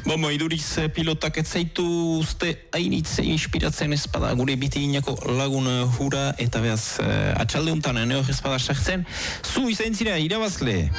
Iduriz pilotak ez zaitu uste hainitze inspiratzen ezpada gure bitiginako lagun hura eta behaz atxalde untan neo ezpada sartzen zu izain zira irabazle